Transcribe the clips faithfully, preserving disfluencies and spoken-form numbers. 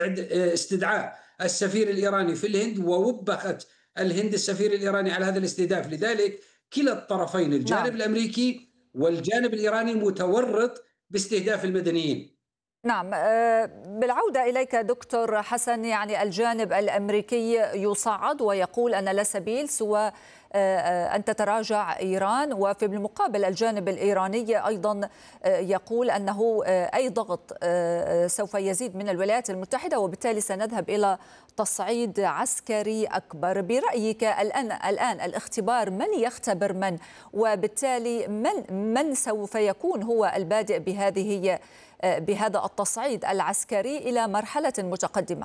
استدعاء السفير الإيراني في الهند، ووبخت الهند السفير الإيراني على هذا الاستهداف. لذلك كلا الطرفين، الجانب نعم. الأمريكي والجانب الإيراني، متورط باستهداف المدنيين. نعم. آه، بالعودة إليك دكتور حسن، يعني الجانب الأمريكي يصعد ويقول أن لا سبيل سوى آه، آه، أن تتراجع إيران، وفي المقابل الجانب الإيراني أيضا آه، يقول أنه آه، أي ضغط آه، آه، سوف يزيد من الولايات المتحدة، وبالتالي سنذهب إلى تصعيد عسكري أكبر. برأيك الآن الآن الاختبار من يختبر من، وبالتالي من من سوف يكون هو البادئ بهذه بهذا التصعيد العسكري إلى مرحلة متقدمة؟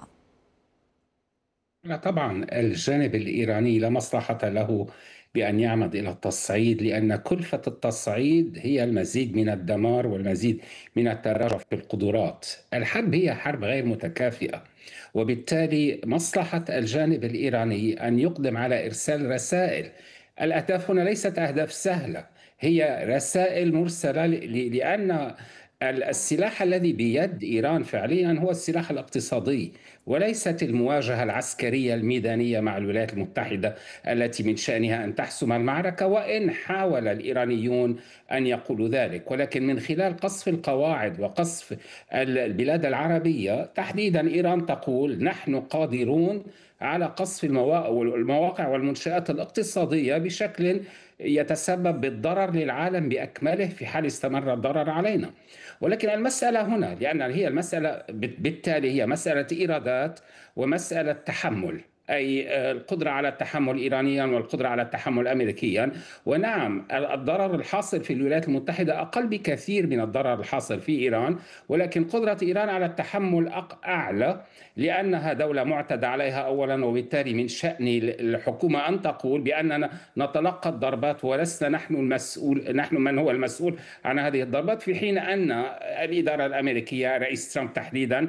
لا طبعا الجانب الإيراني لا مصلحة له بأن يعمد إلى التصعيد، لأن كلفة التصعيد هي المزيد من الدمار والمزيد من التراجع في القدرات. الحرب هي حرب غير متكافئة، وبالتالي مصلحة الجانب الإيراني أن يقدم على إرسال رسائل. الأهداف هنا ليست أهداف سهلة، هي رسائل مرسلة ل- لأن السلاح الذي بيد إيران فعليا هو السلاح الاقتصادي، وليست المواجهة العسكرية الميدانية مع الولايات المتحدة التي من شأنها أن تحسم المعركة، وإن حاول الإيرانيون أن يقولوا ذلك. ولكن من خلال قصف القواعد وقصف البلاد العربية تحديدا، إيران تقول نحن قادرون على قصف المواقع والمنشآت الاقتصادية بشكل يتسبب بالضرر للعالم بأكمله في حال استمر الضرر علينا. ولكن المسألة هنا، لأن هي المسألة بالتالي هي مسألة إيرادات ومسألة تحمل، أي القدرة على التحمل إيرانيا والقدرة على التحمل أمريكيا. ونعم الضرر الحاصل في الولايات المتحدة أقل بكثير من الضرر الحاصل في إيران، ولكن قدرة إيران على التحمل أعلى لأنها دولة معتدى عليها أولا، وبالتالي من شأن الحكومة أن تقول بأننا نتلقى الضربات ولسنا نحن المسؤول، نحن من هو المسؤول عن هذه الضربات، في حين أن الإدارة الأمريكية رئيس ترامب تحديدا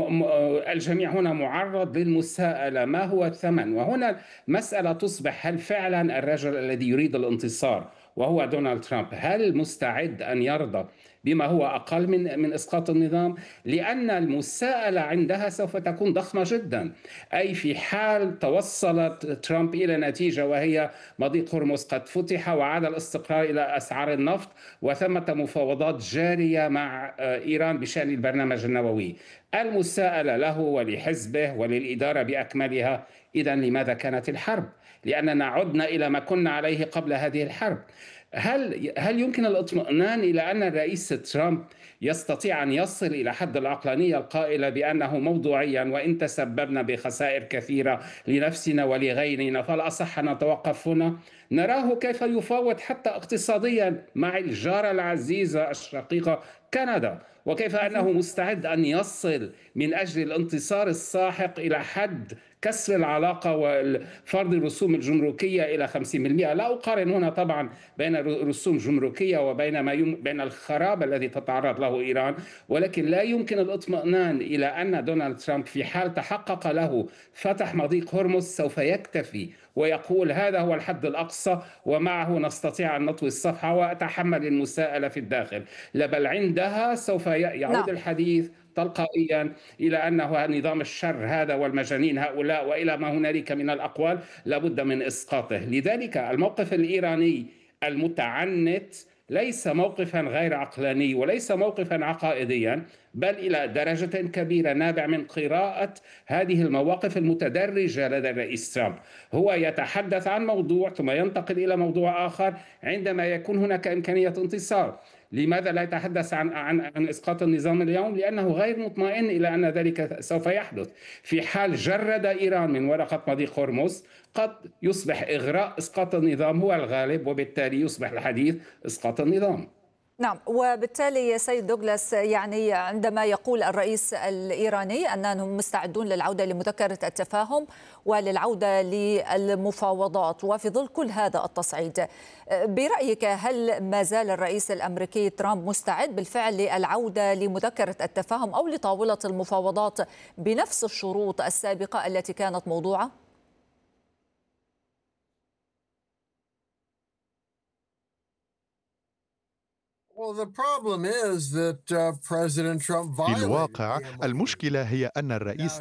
الجميع هنا معرض للمساءلة ما هو الثمن. وهنا مسألة تصبح هل فعلا الرجل الذي يريد الانتصار وهو دونالد ترامب هل مستعد أن يرضى بما هو أقل من من إسقاط النظام؟ لأن المساءلة عندها سوف تكون ضخمة جدا. أي في حال توصلت ترامب إلى نتيجة وهي مضيق هرمز قد فتح وعاد الاستقرار إلى أسعار النفط وثمة مفاوضات جارية مع إيران بشأن البرنامج النووي، المساءلة له ولحزبه وللإدارة بأكملها. إذن لماذا كانت الحرب؟ لأننا عدنا إلى ما كنا عليه قبل هذه الحرب. هل هل يمكن الاطمئنان إلى أن الرئيس ترامب يستطيع أن يصل إلى حد العقلانية القائلة بأنه موضوعيا وإن تسببنا بخسائر كثيرة لنفسنا ولغيرنا فالأصح أن نتوقف هنا؟ نراه كيف يفاوض حتى اقتصاديا مع الجارة العزيزة الشقيقة كندا، وكيف أنه مستعد أن يصل من أجل الانتصار الساحق إلى حد كسر العلاقة وفرض الرسوم الجمركية إلى خمسين بالمئة. لا أقارن هنا طبعا بين رسوم جمركية وبين ما يم... بين الخراب الذي تتعرض له إيران، ولكن لا يمكن الاطمئنان إلى أن دونالد ترامب في حال تحقق له فتح مضيق هرمز سوف يكتفي ويقول هذا هو الحد الأقصى ومعه نستطيع أن نطوي الصفحة وأتحمل المساءلة في الداخل. لا بل عندها سوف يعود نعم. الحديث تلقائيا إلى أنه نظام الشر هذا والمجانين هؤلاء وإلى ما هنالك من الأقوال لابد من إسقاطه. لذلك الموقف الإيراني المتعنت ليس موقفا غير عقلاني وليس موقفا عقائديا، بل إلى درجة كبيرة نابع من قراءة هذه المواقف المتدرجة لدى الرئيس ترامب. هو يتحدث عن موضوع ثم ينتقل إلى موضوع آخر عندما يكون هناك إمكانية انتصار. لماذا لا يتحدث عن عن عن اسقاط النظام اليوم؟ لانه غير مطمئن الى ان ذلك سوف يحدث. في حال جرد ايران من ورقه مضيق هرمز قد يصبح اغراء اسقاط النظام هو الغالب، وبالتالي يصبح الحديث اسقاط النظام. نعم. وبالتالي سيد دوغلاس، يعني عندما يقول الرئيس الإيراني أنهم مستعدون للعودة لمذكرة التفاهم وللعودة للمفاوضات وفي ظل كل هذا التصعيد، برأيك هل ما زال الرئيس الأمريكي ترامب مستعد بالفعل للعودة لمذكرة التفاهم أو لطاولة المفاوضات بنفس الشروط السابقة التي كانت موضوعة؟ في الواقع المشكلة هي أن الرئيس